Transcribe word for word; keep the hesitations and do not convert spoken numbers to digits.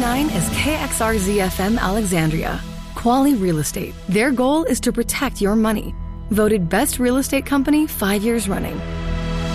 nine is K X R Z F M Alexandria. Quali Real Estate. Their goal is to protect your money. Voted Best Real Estate Company five years running.